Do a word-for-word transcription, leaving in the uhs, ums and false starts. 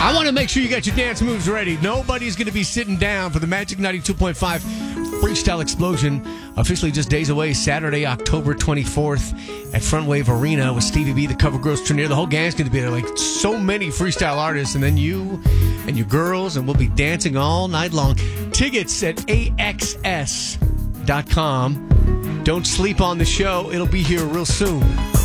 I want to make sure you got your dance moves ready. Nobody's going to be sitting down for the Magic ninety-two point five Freestyle Explosion. Officially just days away, Saturday, October twenty-fourth at Front Wave Arena with Stevie B, the Cover Girls Trenier. The whole gang's going to be there. Like so many freestyle artists. And then you and your girls, and we'll be dancing all night long. Tickets at A X S dot com. Don't sleep on the show. It'll be here real soon.